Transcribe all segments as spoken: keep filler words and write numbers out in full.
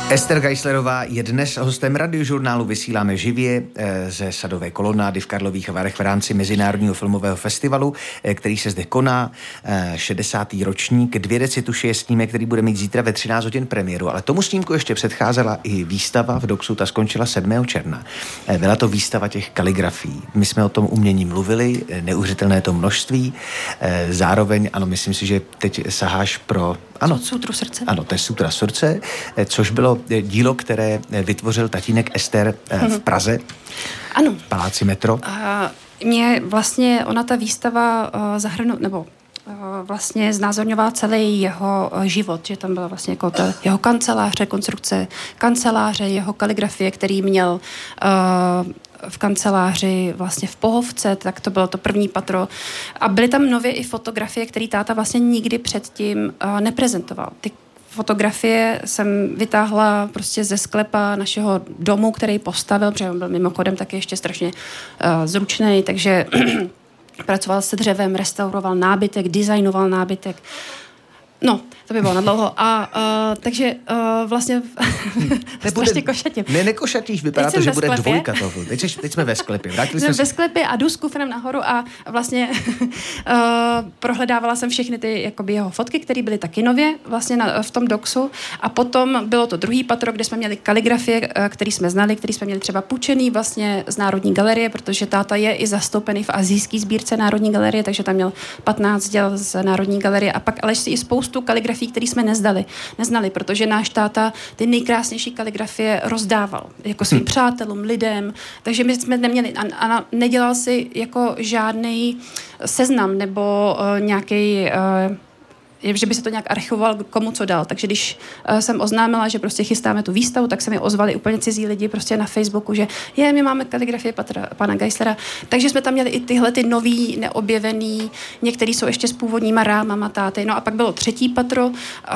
Ester Geislerová je dnes hostem Radiožurnálu. Vysíláme živě ze Sadové kolonády v Karlových Varech v rámci Mezinárodního filmového festivalu, který se zde koná, šedesátý ročník. Dvě recituše je snímek, který bude mít zítra ve třináct hodin premiéru, ale tomu snímku ještě předcházela i výstava v Doxu, ta skončila sedmého června. Byla to výstava těch kaligrafií. My jsme o tom umění mluvili, neuvěřitelné to množství. Zároveň, ano, myslím si, že teď saháš pro... Ano, Sutru srdce. Ano, to je Sutra srdce, což bylo dílo, které vytvořil tatínek Ester v Praze. Ano. V paláci Metro. A mě vlastně ona ta výstava zahrnula, nebo vlastně znázorňovala celý jeho život, že tam byla vlastně jako ta jeho kancelář, rekonstrukce kanceláře, jeho kaligrafie, který měl uh, v kanceláři vlastně v Pohovce, tak to bylo to první patro. A byly tam nově i fotografie, které táta vlastně nikdy předtím uh, neprezentoval. Ty fotografie jsem vytáhla prostě ze sklepa našeho domu, který postavil, protože on byl mimochodem taky ještě strašně uh, zručný, takže pracoval se dřevem, restauroval nábytek, designoval nábytek. No, to by bylo nadlouho. A uh, takže uh, vlastně strašně košatím. Ne, nekošatíš, vypadá to, že bude dvojka toho. Teď, teď jsme ve sklepě. Vrátili jsme jsme se... ve sklepě a jdu s kufrem nahoru a vlastně uh, prohledávala jsem všechny ty jakoby jeho fotky, které byly taky nově vlastně na, v tom Doxu. A potom bylo to druhý patro, kde jsme měli kaligrafie, které jsme znali, které jsme měli třeba půjčený vlastně z Národní galerie, protože táta je i zastoupený v asijské sbírce Národní galerie, takže tam měl patnáct děl z Národní galerie a pak ale i spoustu kaligrafií, které jsme nezdali, neznali, protože náš táta ty nejkrásnější kaligrafie rozdával jako svým hmm. přátelům, lidem, takže my jsme neměli a, a nedělal si jako žádný seznam nebo uh, nějaký uh, že by se to nějak archivoval, komu co dal. Takže když uh, jsem oznámila, že prostě chystáme tu výstavu, tak se mi ozvali úplně cizí lidi prostě na Facebooku, že je, my máme kaligrafie patra, pana Geislera. Takže jsme tam měli i tyhle ty nový, neobjevený, některý jsou ještě s původníma rámama táty. No a pak bylo třetí patro, uh,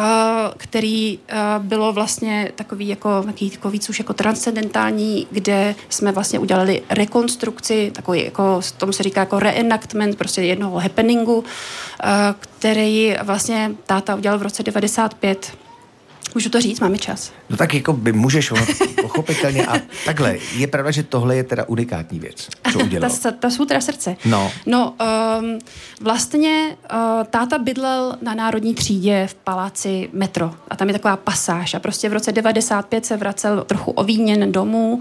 který uh, bylo vlastně takový jako, takový, jako víc už jako transcendentální, kde jsme vlastně udělali rekonstrukci, takový jako, tomu se říká jako reenactment, prostě jednoho happeningu, uh, který vlastně táta udělal v roce devadesát pět. Můžu to říct? Máme čas. No tak jako by můžeš, ono, pochopitelně. A takhle, je pravda, že tohle je teda unikátní věc, co udělal. ta, ta Sutra srdce. No. No, um, vlastně uh, táta bydlel na Národní třídě v paláci Metro. A tam je taková pasáž. A prostě v roce devadesát pět se vracel trochu ovíněn domů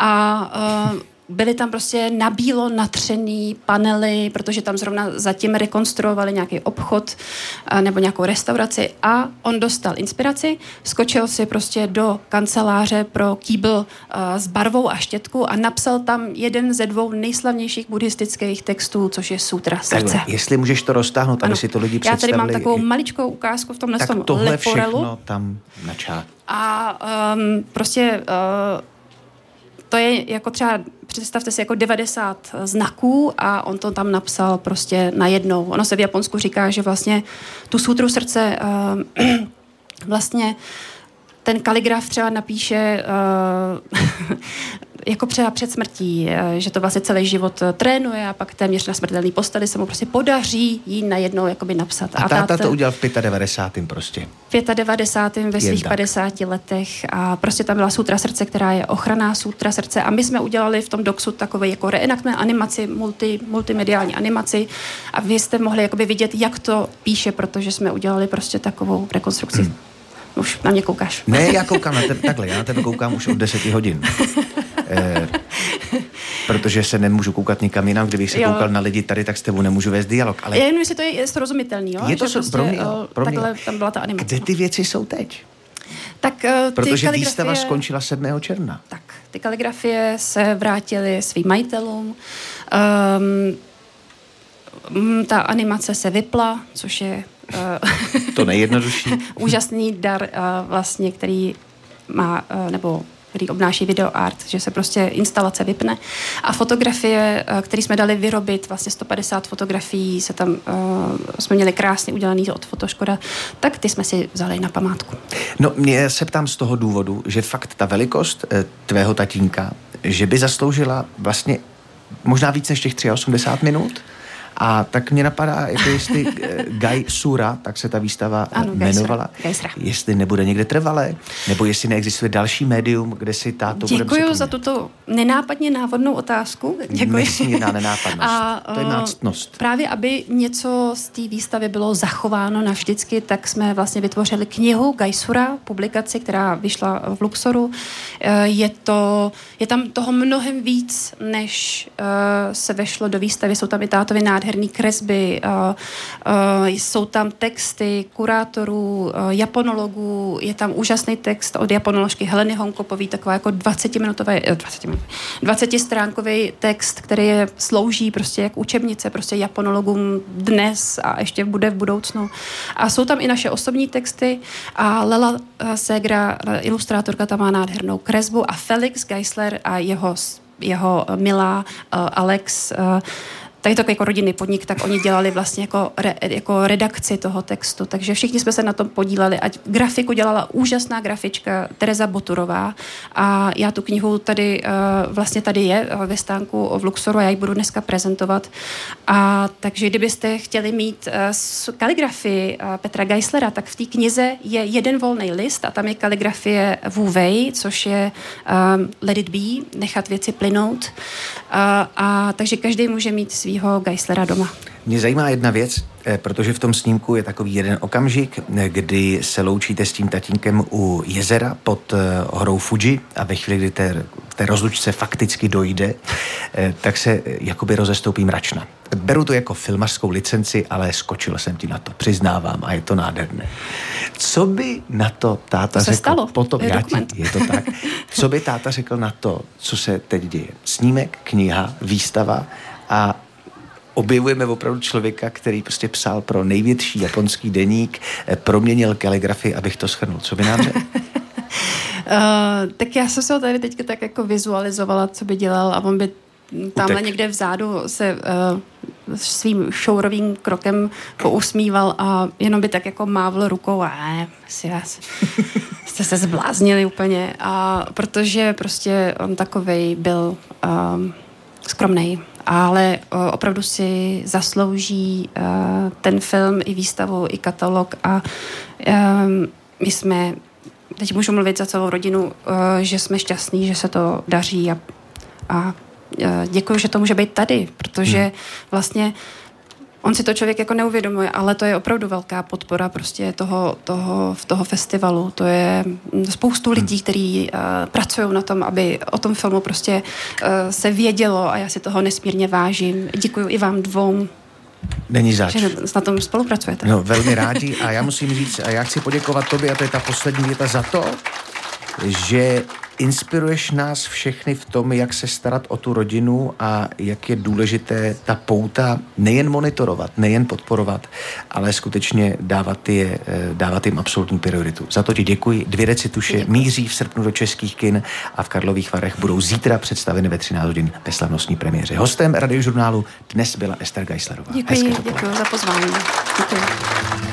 a uh, byly tam prostě nabílo natřený panely, protože tam zrovna zatím rekonstruovali nějaký obchod nebo nějakou restauraci a on dostal inspiraci, skočil si prostě do kanceláře pro kýbl s barvou a štětku a napsal tam jeden ze dvou nejslavnějších buddhistických textů, což je Sutra srdce. Takhle, jestli můžeš to roztáhnout, aby ano. si to lidi představili. Já tady mám takovou maličkou ukázku v tomhle tak tom tohle leporelu. všechno tam načá. A um, prostě uh, to je jako třeba, představte si jako devadesát znaků a on to tam napsal prostě najednou. Ono se v Japonsku říká, že vlastně tu Sutru srdce uh, vlastně ten kaligraf třeba napíše uh, jako třeba před smrtí, že to vlastně celý život trénuje a pak téměř na smrtelný posteli se mu prostě podaří jí najednou jakoby napsat. A táta to udělal v devadesátém pátém prostě. V devadesátém pátém ve svých padesáti letech a prostě tam byla Sutra srdce, která je ochranná Sutra srdce a my jsme udělali v tom Doxu takový jako reenactment animaci, multi, multimediální animaci a vy jste mohli jakoby vidět, jak to píše, protože jsme udělali prostě takovou rekonstrukci. Hmm. Už na mě koukáš. Ne, já koukám na tebe takhle, já na tebe koukám už od deseti hodin. Eh, protože se nemůžu koukat nikam jinam, kdybych se jo. koukal na lidi tady, tak s tebou nemůžu vést dialog. Ale... Já jenom, jestli to je srozumitelný, jo? Je to že so, prostě, pro mě, jo, pro mě. Takhle tam byla ta animace. Kde ty věci jsou teď? Tak, uh, protože kaligrafie... výstava skončila sedmého června. Tak, ty kaligrafie se vrátily svým majitelům. Um, ta animace se vypla, což je uh, to nejjednodušší. úžasný dar, uh, vlastně, který má, uh, nebo který obnáší videoart, že se prostě instalace vypne. A fotografie, které jsme dali vyrobit, vlastně sto padesát fotografií, se tam, uh, jsme měli krásně udělaný od Fotoškoda, tak ty jsme si vzali na památku. No, mě se ptám z toho důvodu, že fakt ta velikost eh, tvého tatínka, že by zasloužila vlastně možná víc než těch osmdesát tři minut, A tak mě napadá, jako jestli Guy Sura, tak se ta výstava ano, jmenovala, Geisera. jestli nebude někde trvalé, nebo jestli neexistuje další médium, kde si táto bude Děkuji za tuto nenápadně návodnou otázku. Děkuji. Nesmírná nenápadnost. A, to je má ctnost. Právě, aby něco z té výstavy bylo zachováno navždycky, tak jsme vlastně vytvořili knihu Guy Sura, publikaci, která vyšla v Luxoru. Je, to, je tam toho mnohem víc, než uh, se vešlo do výstavy. Jsou tam i tátově nádherný kresby, uh, uh, jsou tam texty kurátorů, uh, japonologů, je tam úžasný text od japonoložky Heleny Honkopový, taková jako dvacetiminutový, dvacetistránkový text, který je, slouží prostě jak učebnice prostě japonologům dnes a ještě bude v budoucnu. A jsou tam i naše osobní texty a Lela uh, Segra, ilustrátorka, tam má nádhernou kresbu a Felix Geisler a jeho, jeho milá uh, Alex, uh, tady to jako rodinný podnik, tak oni dělali vlastně jako, re, jako redakci toho textu, takže všichni jsme se na tom podíleli. A grafiku dělala úžasná grafička Tereza Boturová a já tu knihu tady, vlastně tady je ve stánku v Luxoru a já ji budu dneska prezentovat. A takže kdybyste chtěli mít kaligrafii Petra Geislera, tak v té knize je jeden volný list a tam je kaligrafie Wu Wei, což je um, Let it be, nechat věci plynout. A, a takže každý může mít svýho Geislera doma. Mě zajímá jedna věc, protože v tom snímku je takový jeden okamžik, kdy se loučíte s tím tatínkem u jezera pod horou Fuji a ve chvíli, kdy té, té rozlučce fakticky dojde, tak se jakoby rozestoupí mračna. Beru to jako filmařskou licenci, ale skočil jsem ti na to, přiznávám, a je to nádherné. Co by na to táta to řekl? Stalo. Potom, je, já ti, je to tak. Co by táta řekl na to, co se teď děje? Snímek, kniha, výstava a objevujeme opravdu člověka, který prostě psal pro největší japonský deník, proměnil kaligrafii, abych to shrnul. Co by nám řekl? Uh, tak já jsem se ho tady teďka tak jako vizualizovala, co by dělal a on by tamhle Utek. někde vzadu se uh, svým šourovým krokem pousmíval a jenom by tak jako mávl rukou a ne, si vás jste se zbláznili úplně. A protože prostě on takovej byl um, skromnej, ale uh, opravdu si zaslouží uh, ten film i výstavu, i katalog a um, my jsme, teď můžu mluvit za celou rodinu, uh, že jsme šťastní, že se to daří a, a děkuju, že to může být tady, protože hmm. vlastně on si to člověk jako neuvědomuje, ale to je opravdu velká podpora prostě toho, toho, toho festivalu. To je spoustu lidí, kteří uh, pracují na tom, aby o tom filmu prostě uh, se vědělo a já si toho nesmírně vážím. Děkuju i vám dvou. Není zač. Že na tom spolupracujete. No, velmi rádi a já musím říct, a já chci poděkovat tobě, a to je ta poslední věta, za to, že inspiruješ nás všechny v tom, jak se starat o tu rodinu a jak je důležité ta pouta nejen monitorovat, nejen podporovat, ale skutečně dávat, je, dávat jim absolutní prioritu. Za to ti děkuji. Dvě recituše míří v srpnu do českých kin a v Karlových Varech budou zítra představeny ve třináct hodin ve slavnostní premiéře. Hostem Radiožurnálu dnes byla Ester Geislerová. Děkuji, děkuji za pozvání. Děkuji.